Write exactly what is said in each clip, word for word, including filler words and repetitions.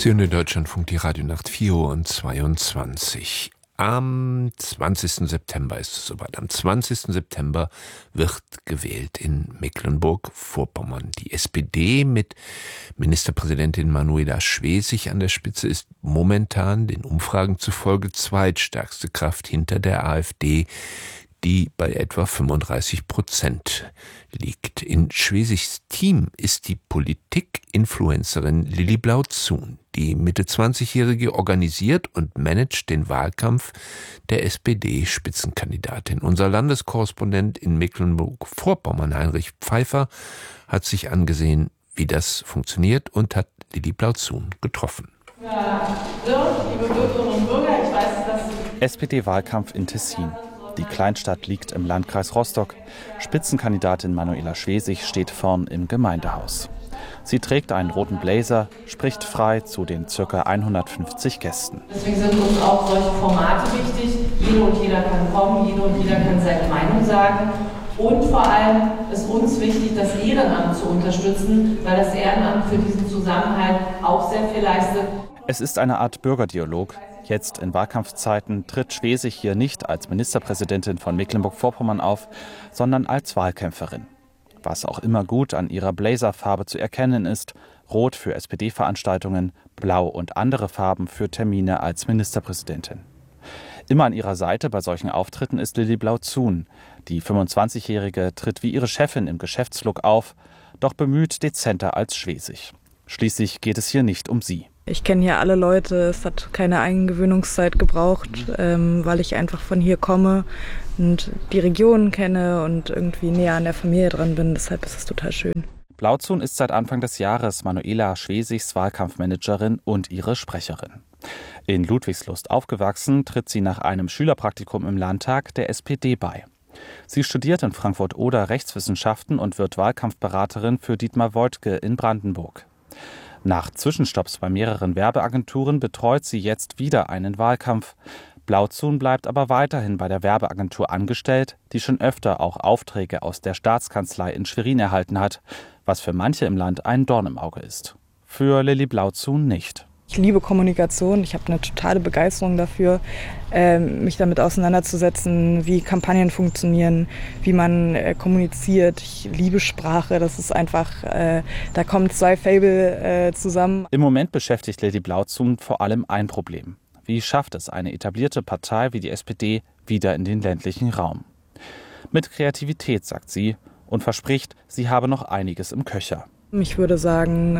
Sie hören in Deutschlandfunk die Radionacht vier Uhr zweiundzwanzig. Am zwanzigsten September ist es soweit. Am zwanzigsten September wird gewählt in Mecklenburg-Vorpommern. Die S P D mit Ministerpräsidentin Manuela Schwesig an der Spitze ist momentan den Umfragen zufolge zweitstärkste Kraft hinter der AfD, die bei etwa fünfunddreißig Prozent liegt. In Schwesigs Team ist die Politik-Influencerin Lilly Blauzun. Die Mitte zwanzigjährige organisiert und managt den Wahlkampf der S P D-Spitzenkandidatin. Unser Landeskorrespondent in Mecklenburg-Vorpommern, Heinrich Pfeiffer, hat sich angesehen, wie das funktioniert und hat Lilly Blauzun getroffen. Ja, liebe Bürgerinnen und Bürger, ich weiß, dass S P D-Wahlkampf in Tessin. Die Kleinstadt liegt im Landkreis Rostock. Spitzenkandidatin Manuela Schwesig steht vorn im Gemeindehaus. Sie trägt einen roten Blazer, spricht frei zu den ca. hundertfünfzig Gästen. Deswegen sind uns auch solche Formate wichtig. Jede und jeder kann kommen, jede und jeder kann seine Meinung sagen. Und vor allem ist uns wichtig, das Ehrenamt zu unterstützen, weil das Ehrenamt für diesen Zusammenhalt auch sehr viel leistet. Es ist eine Art Bürgerdialog. Jetzt in Wahlkampfzeiten tritt Schwesig hier nicht als Ministerpräsidentin von Mecklenburg-Vorpommern auf, sondern als Wahlkämpferin. Was auch immer gut an ihrer Blazerfarbe zu erkennen ist: Rot für S P D-Veranstaltungen, Blau und andere Farben für Termine als Ministerpräsidentin. Immer an ihrer Seite bei solchen Auftritten ist Lilly Blauzun. Die fünfundzwanzigjährige tritt wie ihre Chefin im Geschäftslook auf, doch bemüht dezenter als Schwesig. Schließlich geht es hier nicht um sie. Ich kenne hier alle Leute, es hat keine Eingewöhnungszeit gebraucht, ähm, weil ich einfach von hier komme und die Region kenne und irgendwie näher an der Familie dran bin. Deshalb ist es total schön. Blauzun ist seit Anfang des Jahres Manuela Schwesigs Wahlkampfmanagerin und ihre Sprecherin. In Ludwigslust aufgewachsen, tritt sie nach einem Schülerpraktikum im Landtag der S P D bei. Sie studiert in Frankfurt-Oder Rechtswissenschaften und wird Wahlkampfberaterin für Dietmar Woidke in Brandenburg. Nach Zwischenstopps bei mehreren Werbeagenturen betreut sie jetzt wieder einen Wahlkampf. Blauzun bleibt aber weiterhin bei der Werbeagentur angestellt, die schon öfter auch Aufträge aus der Staatskanzlei in Schwerin erhalten hat, was für manche im Land ein Dorn im Auge ist. Für Lilly Blauzun nicht. Ich liebe Kommunikation, ich habe eine totale Begeisterung dafür, äh, mich damit auseinanderzusetzen, wie Kampagnen funktionieren, wie man äh, kommuniziert. Ich liebe Sprache, das ist einfach, äh, da kommen zwei Fable äh, zusammen. Im Moment beschäftigt Lilly Blauzun vor allem ein Problem. Wie schafft es eine etablierte Partei wie die S P D wieder in den ländlichen Raum? Mit Kreativität, sagt sie, und verspricht, sie habe noch einiges im Köcher. Ich würde sagen,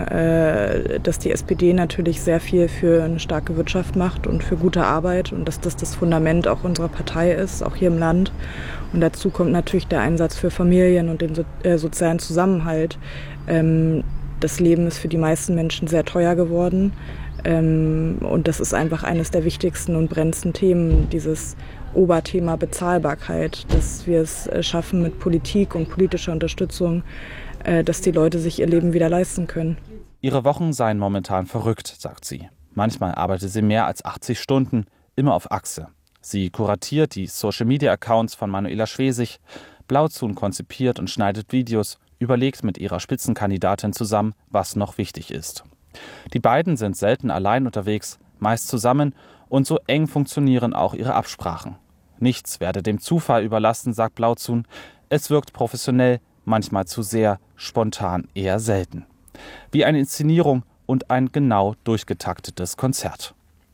dass die S P D natürlich sehr viel für eine starke Wirtschaft macht und für gute Arbeit und dass das das Fundament auch unserer Partei ist, auch hier im Land. Und dazu kommt natürlich der Einsatz für Familien und den so, äh, sozialen Zusammenhalt. Ähm, das Leben ist für die meisten Menschen sehr teuer geworden ähm, und das ist einfach eines der wichtigsten und brennendsten Themen, dieses Oberthema Bezahlbarkeit, dass wir es schaffen mit Politik und politischer Unterstützung, dass die Leute sich ihr Leben wieder leisten können. Ihre Wochen seien momentan verrückt, sagt sie. Manchmal arbeitet sie mehr als achtzig Stunden, immer auf Achse. Sie kuratiert die Social-Media-Accounts von Manuela Schwesig. Blauzun konzipiert und schneidet Videos, überlegt mit ihrer Spitzenkandidatin zusammen, was noch wichtig ist. Die beiden sind selten allein unterwegs, meist zusammen, und so eng funktionieren auch ihre Absprachen. Nichts werde dem Zufall überlassen, sagt Blauzun. Es wirkt professionell, manchmal zu sehr, spontan eher selten. Wie eine Inszenierung und ein genau durchgetaktetes Konzert.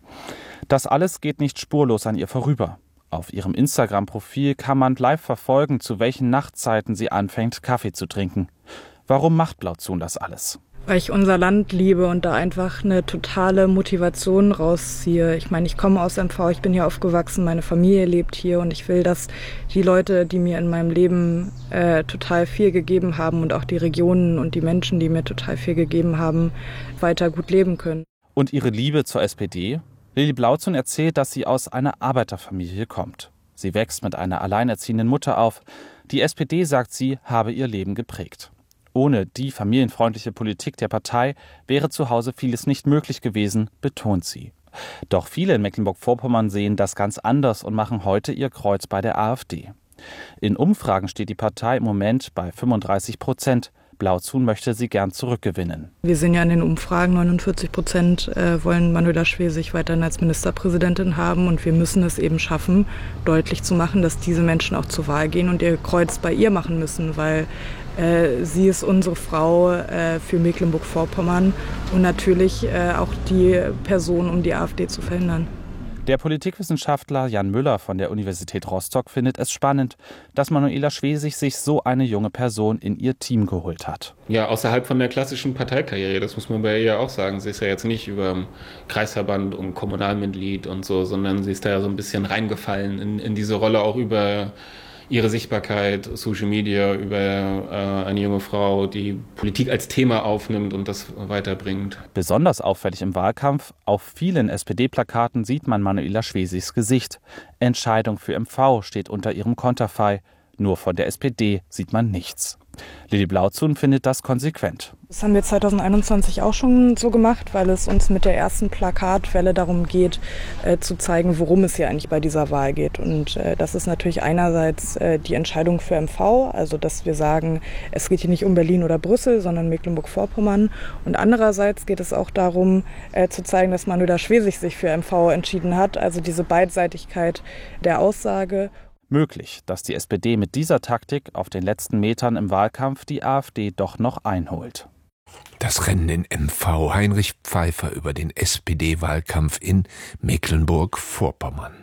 Das alles geht nicht spurlos an ihr vorüber. Auf ihrem Instagram-Profil kann man live verfolgen, zu welchen Nachtzeiten sie anfängt, Kaffee zu trinken. Warum macht Blauzun das alles? Weil ich unser Land liebe und da einfach eine totale Motivation rausziehe. Ich meine, ich komme aus M V, ich bin hier aufgewachsen, meine Familie lebt hier und ich will, dass die Leute, die mir in meinem Leben äh, total viel gegeben haben und auch die Regionen und die Menschen, die mir total viel gegeben haben, weiter gut leben können. Und ihre Liebe zur S P D? Lilly Blauzun erzählt, dass sie aus einer Arbeiterfamilie kommt. Sie wächst mit einer alleinerziehenden Mutter auf. Die S P D, sagt sie, habe ihr Leben geprägt. Ohne die familienfreundliche Politik der Partei wäre zu Hause vieles nicht möglich gewesen, betont sie. Doch viele in Mecklenburg-Vorpommern sehen das ganz anders und machen heute ihr Kreuz bei der AfD. In Umfragen steht die Partei im Moment bei fünfunddreißig Prozent. Blauzuhn möchte sie gern zurückgewinnen. Wir sehen ja in den Umfragen, neunundvierzig Prozent wollen Manuela Schwesig weiterhin als Ministerpräsidentin haben. Und wir müssen es eben schaffen, deutlich zu machen, dass diese Menschen auch zur Wahl gehen und ihr Kreuz bei ihr machen müssen, weil äh, sie ist unsere Frau äh, für Mecklenburg-Vorpommern und natürlich äh, auch die Person, um die AfD zu verhindern. Der Politikwissenschaftler Jan Müller von der Universität Rostock findet es spannend, dass Manuela Schwesig sich so eine junge Person in ihr Team geholt hat. Ja, außerhalb von der klassischen Parteikarriere, das muss man bei ihr auch sagen. Sie ist ja jetzt nicht über dem Kreisverband und Kommunalmitglied und so, sondern sie ist da ja so ein bisschen reingefallen in, in diese Rolle, auch über ihre Sichtbarkeit, Social Media, über äh, eine junge Frau, die Politik als Thema aufnimmt und das weiterbringt. Besonders auffällig im Wahlkampf, auf vielen S P D-Plakaten sieht man Manuela Schwesigs Gesicht. Entscheidung für M V steht unter ihrem Konterfei. Nur von der S P D sieht man nichts. Lilly Blauzuhn findet das konsequent. Das haben wir zweitausendeinundzwanzig auch schon so gemacht, weil es uns mit der ersten Plakatwelle darum geht, äh, zu zeigen, worum es hier eigentlich bei dieser Wahl geht. Und äh, das ist natürlich einerseits äh, die Entscheidung für M V, also dass wir sagen, es geht hier nicht um Berlin oder Brüssel, sondern Mecklenburg-Vorpommern. Und andererseits geht es auch darum, äh, zu zeigen, dass Manuela Schwesig sich für M V entschieden hat, also diese Beidseitigkeit der Aussage. Möglich, dass die S P D mit dieser Taktik auf den letzten Metern im Wahlkampf die AfD doch noch einholt. Das Rennen in M V. Heinrich Pfeiffer über den S P D-Wahlkampf in Mecklenburg-Vorpommern.